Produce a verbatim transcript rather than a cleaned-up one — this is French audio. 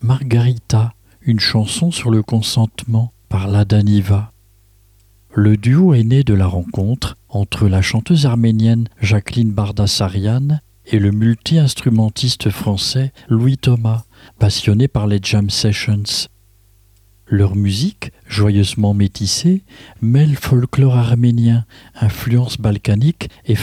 Margarita, une chanson sur le consentement par Lada Niva. Le duo est né de la rencontre entre la chanteuse arménienne Jacqueline Bardassarian et le multi-instrumentiste français Louis Thomas, passionné par les jam sessions. Leur musique, joyeusement métissée, mêle folklore arménien, influences balkaniques et